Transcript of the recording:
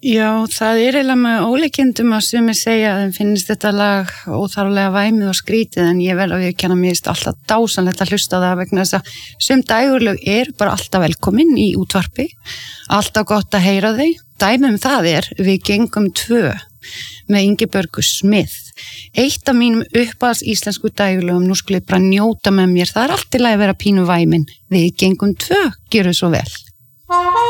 Já, það eiginlega með ólíkindum að sumir segja að þeim finnst þetta lag óþarflega væmið og skrítið en ég verð að viðurkenna mér finnst alltaf dásanlegt að hlusta á það vegna þess að sum dægurlög eru bara alltaf velkomin í útvarpi, alltaf gott að heyra þau. Dæmi það Við gengum tvö með Ingibjörgu Smith. Eitt af mínum uppáhalds íslensku dægurlögum, nú skulle ég bara njóta með mér, það allt í lagi að vera pínu væmin. Við gengum tvö, gjöru svo vel.